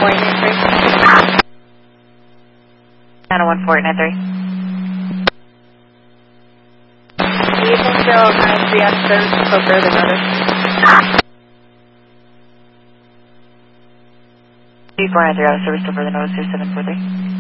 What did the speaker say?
901-4893. Vehicle still 93 on service until further notice. 493 out of service till further notice, 3743.